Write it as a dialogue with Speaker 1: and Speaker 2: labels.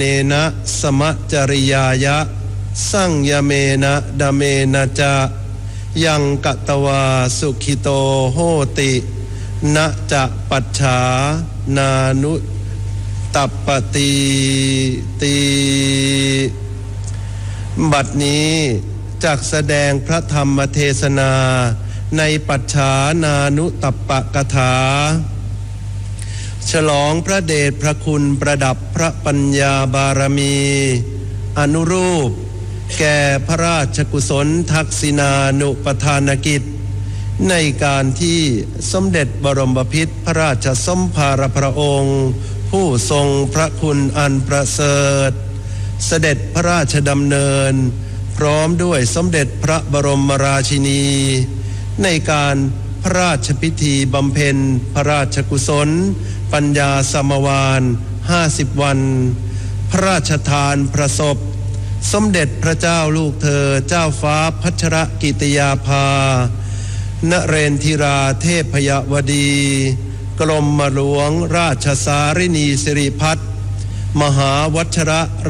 Speaker 1: เนนะสมจริยายะสังยเมนะดเมนะจะยังกตวาสุขิโตโหตินะจะปัจฉานานุตัปปติติบัดนี้จักแสดงพระธรรมเทศนาในปัจฉานานุตัปปกถาฉลองพระเดชพระคุณประดับพระปัญญาบารมีอนุรูปแก่พระราชกุศลทักษิณานุปทานกิจในการที่สมเด็จบรมบพิตรพระราชสมภารพระองค์ผู้ทรงพระคุณอันประเสริฐเสด็จพระราชดำเนินพร้อมด้วยสมเด็จพระบรมราชินีในการพระราชพิธีบำเพ็ญพระราชกุศลปัญญาสมวาน50 วันพระราชทานพระศพสมเด็จพระเจ้าลูกเธอเจ้าฟ้าพัชรกิติยาภานเรนทิราเทพยวดีกรมหลวงราชสารินีสิริพัฒน์มหาวัชระ